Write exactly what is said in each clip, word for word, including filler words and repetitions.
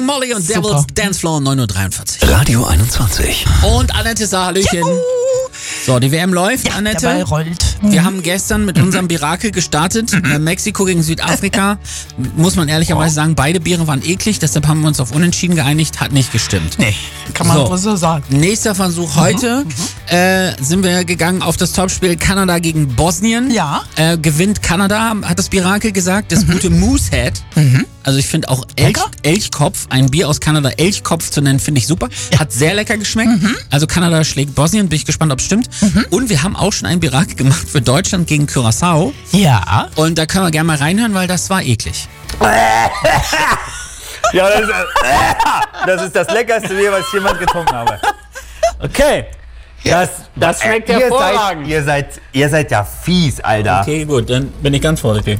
Molly und Super. Devil's Dancefloor neun Uhr dreiundvierzig. Radio einundzwanzig. Und Annette sagt Hallöchen. So, die W M läuft, Ja, Annette. der Ball rollt. Wir haben gestern mit unserem Mirakel gestartet. Äh, Mexiko gegen Südafrika. Muss man ehrlicherweise sagen, beide Biere waren eklig. Deshalb haben wir uns auf Unentschieden geeinigt. Hat nicht gestimmt. Nee, kann man So. wohl so sagen. Nächster Versuch heute. Äh, sind wir gegangen auf das Topspiel Kanada gegen Bosnien. Ja. Äh, gewinnt Kanada, hat das Mirakel gesagt. Das gute Moosehead. Also ich finde auch Elch, Lecker. Elchkopf, ein Bier aus Kanada Elchkopf zu nennen, finde ich super. Hat sehr lecker geschmeckt. Also Kanada schlägt Bosnien, bin ich gespannt, ob es stimmt. Und wir haben auch schon ein Mirakel gemacht für Deutschland gegen Curaçao. Ja. Und da können wir gerne mal reinhören, weil das war eklig. Ja, das ist, das ist das leckerste Bier, was ich jemals getrunken habe. Okay. Das, das schmeckt ihr hervorragend. Seid, ihr, seid, ihr seid ja fies, Alter. Okay, gut, dann bin ich ganz vorsichtig.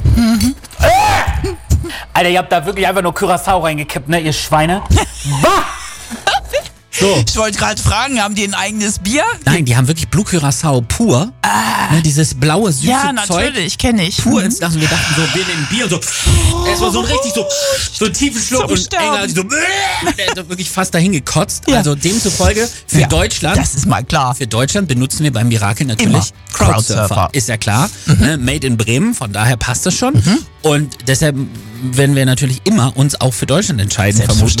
Alter, ihr habt da wirklich einfach nur Curaçao reingekippt, ne, ihr Schweine? Bah! So. Ich wollte gerade fragen, haben die ein eigenes Bier? Nein, die haben wirklich Blue Curaçao pur. Ne, dieses blaue, süße Ja, Zeug. natürlich, kenne ich. Pur ins Glas und wir dachten so, wir nehmen Bier und so. Erstmal so ein richtig so, so einen tiefen Schluck Zum und Sterben. England so, der hat wirklich fast dahin gekotzt. Ja. Also demzufolge für Ja, Deutschland. Das ist mal klar. Für Deutschland benutzen wir beim Mirakel natürlich Immer. Crowdsurfer. Crowdsurfer. Ist ja klar. Ne, made in Bremen, von daher passt das schon. Und deshalb werden wir natürlich immer uns auch für Deutschland entscheiden, vermutlich.